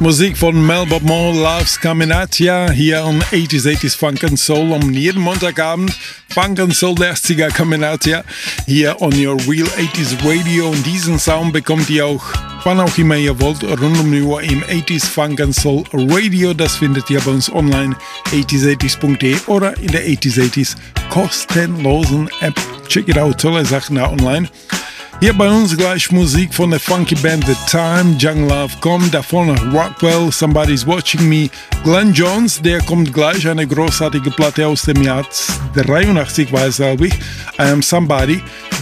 Musik von Mel Bob Moore, Love's Coming At Ya, hier on 80s Funk and Soul um jeden Montagabend. Funk and Soul der 80er Coming At Ya, hier on your Real 80s Radio. Und diesen Sound bekommt ihr auch, wann auch immer ihr wollt, rund um die Uhr im 80s Funk and Soul Radio. Das findet ihr bei uns online, 80s80s.de oder in der 80s80s kostenlosen App. Check it out, tolle Sachen da online. Hier bei uns gleich Musik von der Funky Band The Time, Young Love kommt, davor noch Rockwell, Somebody's Watching Me, Glenn Jones, der kommt gleich, eine großartige Platte aus dem Jahr 83 war es, glaube ich, I Am Somebody.